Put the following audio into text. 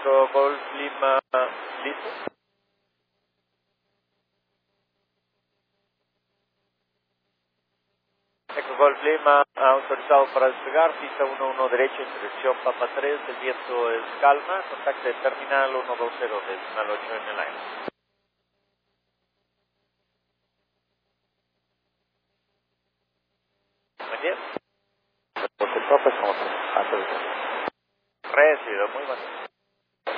Eco Golf Lima, ¿listo? Eco Golf Lima, autorizado para despegar, pista 11 derecha, dirección Papa 3, el viento es calma, contacto de terminal 120, decimal 8 en el aire. Muy bien. Porque Papa es como recibido, muy bueno.